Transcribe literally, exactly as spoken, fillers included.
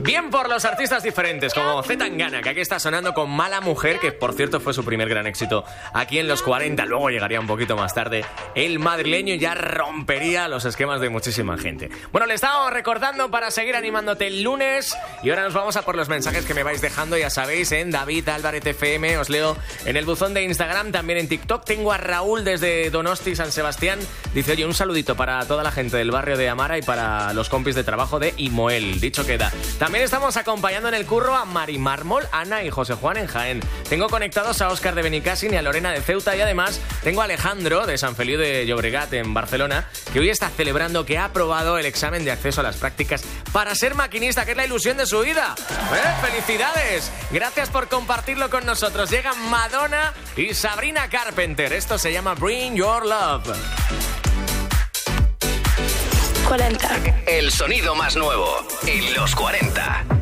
Bien por los artistas diferentes, como C. Tangana, que aquí está sonando con Mala Mujer, que por cierto fue su primer gran éxito aquí en los cuarenta, luego llegaría un poquito más tarde. El madrileño ya rompería los esquemas de muchísima gente. Bueno, le estamos recordando para seguir animándote el lunes, y ahora nos vamos a por los mensajes que me vais dejando, ya sabéis, en David Álvarez F M, os leo en el buzón de Instagram, también en TikTok. Tengo a Raúl desde Donosti, San Sebastián, dice, oye, un saludito para toda la gente del barrio de Amara y para los compis de trabajo de Imoel, dicho queda. También estamos acompañando en el curro a Mari Mármol, Ana y José Juan en Jaén. Tengo conectados a Óscar de Benicàssim y a Lorena de Ceuta, y además tengo a Alejandro de San Feliu de Llobregat en Barcelona, que hoy está celebrando que ha aprobado el examen de acceso a las prácticas para ser maquinista, que es la ilusión de su vida. ¿Eh? ¡Felicidades! Gracias por compartirlo con nosotros. Llegan Madonna y Sabrina Carpenter. Esto se llama Bring Your Love. cuarenta. El sonido más nuevo en los cuarenta.